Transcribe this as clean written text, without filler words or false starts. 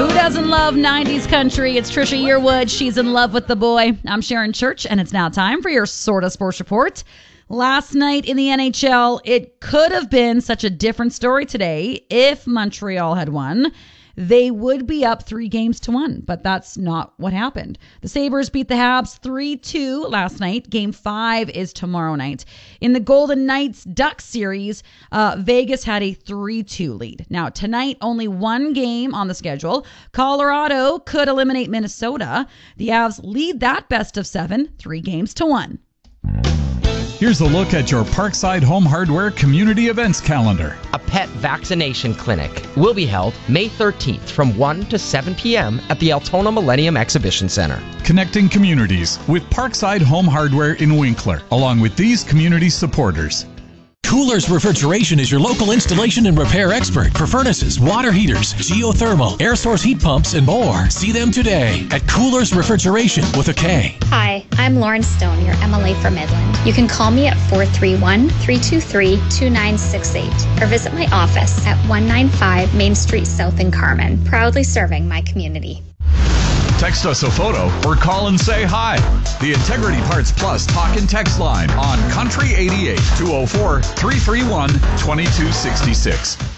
Who doesn't love 90s country? It's Trisha Yearwood. She's in love with the boy. I'm Sharon Church, and it's now time for your Sorta Sports Report. Last night in the NHL, it could have been such a different story today if Montreal had won. They would be up 3-1, but that's not what happened. The Sabres beat the Habs 3-2 last night. Game 5 is tomorrow night. In the Golden Knights-Ducks series, Vegas had a 3-2 lead. Now, tonight, only one game on the schedule. Colorado could eliminate Minnesota. The Avs lead that best of 7, 3-1. Here's a look at your Parkside Home Hardware community events calendar. A pet vaccination clinic will be held May 13th from 1 to 7 p.m. at the Altona Millennium Exhibition Center. Connecting communities with Parkside Home Hardware in Winkler, along with these community supporters. Coolers Refrigeration is your local installation and repair expert for furnaces, water heaters, geothermal, air source heat pumps, and more. See them today at Coolers Refrigeration with a K. Hi, I'm Lauren Stone, your MLA for Midland. You can call me at 431-323-2968 or visit my office at 195 Main Street South in Carmen, proudly serving my community. Text us a photo or call and say hi. The Integrity Parts Plus talk and text line on Country 88 204 331 2266.